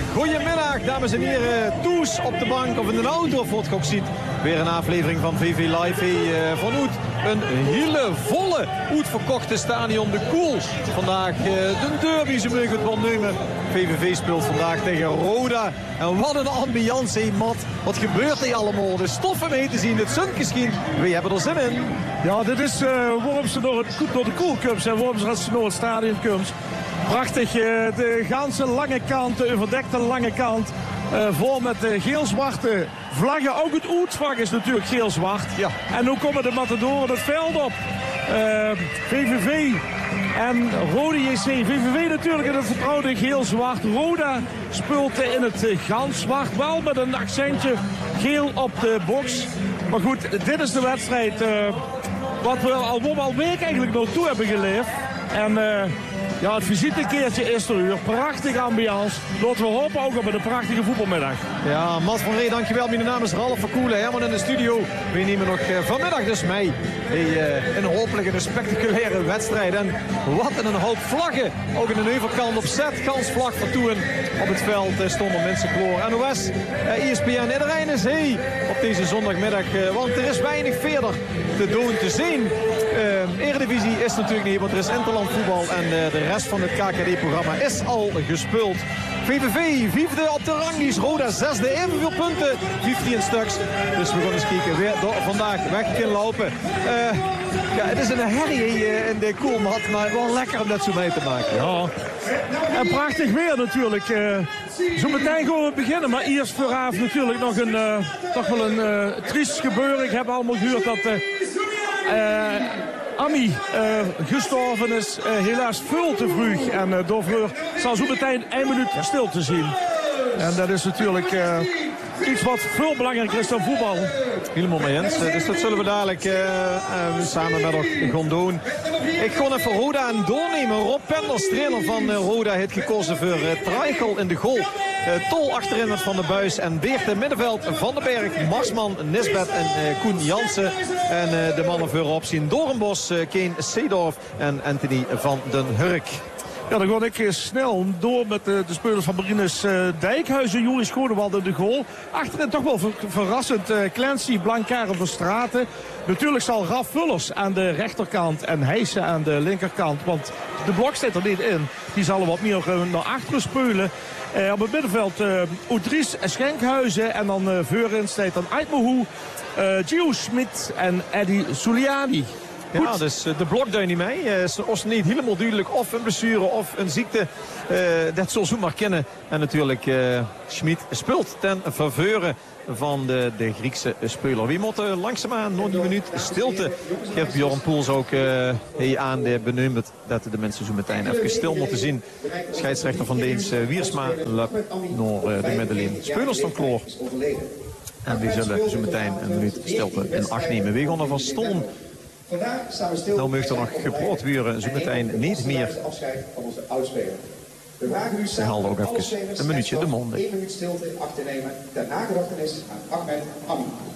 goedemiddag, dames en heren. Toes op de bank of in de auto, of wat je ook ziet. Weer een aflevering van VV Live van Oet. Een hele volle uitverkochte stadion de Koel. Vandaag de derby, ze mogen het wel nemen. VVV speelt vandaag tegen Roda. En wat een ambiance, Mat. Wat gebeurt hier allemaal? De stoffen mee te zien, het zonnetje schijnt. We hebben er zin in. Ja, dit is waarom ze door de Koel komt en waarom ze door het stadion komt. Prachtig, de ganse lange kant, de overdekte lange kant. Vol met geel-zwarte vlaggen. Ook het uitvak is natuurlijk geel-zwart. Ja. En hoe komen de Matadoren het veld op? VVV en Roda JC. VVV natuurlijk in het vertrouwde geel-zwart. Roda speelt in het gans-zwart. Wel met een accentje geel op de box. Maar goed, dit is de wedstrijd wat we al week eigenlijk nog toe hebben geleefd. En ja, het visitekeertje is er hier. Prachtige ambiance. Laten we hopen ook op een prachtige voetbalmiddag. Ja, Mat van Ree, dankjewel. Mijn naam is Ralf Verkoelen. Helemaal in de studio. We nemen nog vanmiddag dus mee. Een hopelijk een spectaculaire wedstrijd. En wat een hoop vlaggen. Ook in de overkant op zet. Kansvlag voor Toen. Op het veld stonden mensen kloor. NOS, ESPN, iedereen is hier op deze zondagmiddag. Want er is weinig verder te doen, te zien. Eredivisie is natuurlijk niet, want er is interlandvoetbal. En de rest van het KKD-programma is al gespeeld. VVV, vijfde op de ranglijst. Roda, zesde, evenveel punten. 15 stuks. Dus we gaan eens kijken. Weer vandaag weg kunnen lopen. Ja, het is een herrie in de koelmat, maar wel lekker om dat zo mee te maken. Ja, en prachtig weer natuurlijk. Zo meteen gaan we beginnen, maar eerst vooraf natuurlijk nog toch wel een triest gebeuren. Ik heb allemaal gehoord dat Ami gestorven is, helaas veel te vroeg. En daarvoor zal zo meteen 1 minuut stil te zien. En dat is natuurlijk iets wat veel belangrijker is dan voetbal. Helemaal mee eens. Dus dat zullen we dadelijk samen met elkaar gaan doen. Ik ga even Roda aan doornemen. Rob Penders, trainer van Roda, heeft gekozen voor Treichel in de goal. Tol achterin met Van der Buis en Beert in middenveld. Van den Berg, Marsman, Nisbet en Koen Jansen. En de mannen voorop zien Doornbos, Keen Seedorf en Anthony van den Hurk. Ja, dan ga ik snel door met de spelers van Marinus Dijkhuizen. Joris Schoonewald in de goal. Achterin toch wel verrassend Clancy, Blancard van Straten. Natuurlijk zal Raf Vullers aan de rechterkant en Heijsen aan de linkerkant. Want de blok zit er niet in. Die zal wat meer naar achteren spelen. Op het middenveld Oudries Schenkhuizen. En dan voorin staat dan Aitmohu, Gio Schmid en Eddie Souliani. Ja, dus de blok duidt niet mee. Als niet helemaal duidelijk of een blessure of een ziekte. Dat zal zo maar kennen. En natuurlijk Schmid speelt ten faveur van de Griekse speler. Wie moet langzaamaan nog die minuut stilte. Geeft Bjorn Poels ook aan de benoemd dat de mensen zo meteen even stil moeten zien. Scheidsrechter van Deens Wiersma loopt naar de middenlijn. Spelers van Kloor. En die zullen zo meteen een minuut stilte in acht nemen. We gaan ervan stonden. Nou mag er nog geproot worden, zo meteen niet meer. Ze haalden ook even een minuutje de monden. 1 minuut stilte achter te nemen ter nagedachtenis aan Ahmed Ami.